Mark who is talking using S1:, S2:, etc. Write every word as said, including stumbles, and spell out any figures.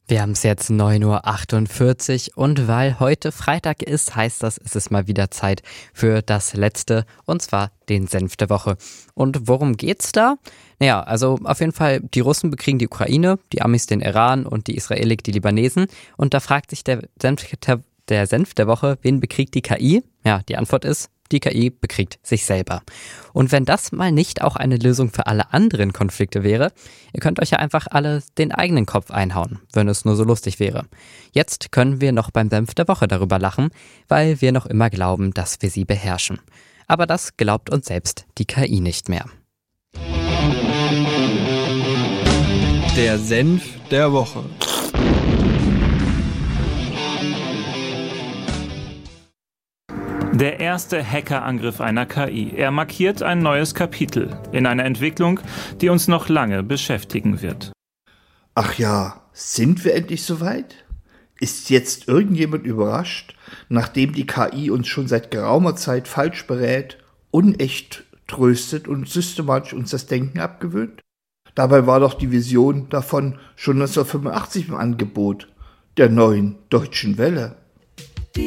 S1: Wir haben es jetzt neun Uhr achtundvierzig und weil heute Freitag ist, heißt das, es ist mal wieder Zeit für das Letzte, und zwar den Senf der Woche. Und worum geht's da? Naja, also auf jeden Fall, die Russen bekriegen die Ukraine, die Amis den Iran und die Israelik die Libanesen. Und da fragt sich der Senf der, der Senf der Woche, wen bekriegt die K I? Ja, die Antwort ist, die K I bekriegt sich selber. Und wenn das mal nicht auch eine Lösung für alle anderen Konflikte wäre, ihr könnt euch ja einfach alle den eigenen Kopf einhauen, wenn es nur so lustig wäre. Jetzt können wir noch beim Senf der Woche darüber lachen, weil wir noch immer glauben, dass wir sie beherrschen. Aber das glaubt uns selbst die K I nicht mehr.
S2: Der Senf der Woche.
S3: Der erste Hackerangriff einer K I. Er markiert ein neues Kapitel in einer Entwicklung, die uns noch lange beschäftigen wird.
S4: Ach ja, sind wir endlich soweit? Ist jetzt irgendjemand überrascht, nachdem die K I uns schon seit geraumer Zeit falsch berät, unecht tröstet und systematisch uns das Denken abgewöhnt? Dabei war doch die Vision davon schon neunzehnhundertfünfundachtzig im Angebot, der neuen Deutschen Welle.